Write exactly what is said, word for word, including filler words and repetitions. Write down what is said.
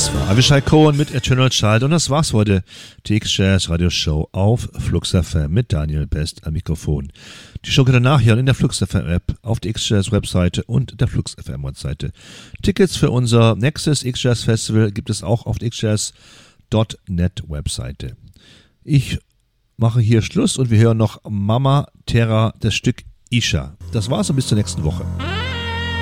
Das war Avishai Cohen mit Eternal Child und das war's heute. Die X-Jazz Radio Show auf Flux F M mit Daniel Best am Mikrofon. Die Show könnt ihr nachhören in der Flux F M App, auf der X-Jazz Webseite und der Flux F M Webseite. Tickets für unser nächstes X-Jazz Festival gibt es auch auf der X Jazz Punkt net Webseite. Ich mache hier Schluss und wir hören noch Mama Terra, das Stück Isha. Das war's und bis zur nächsten Woche.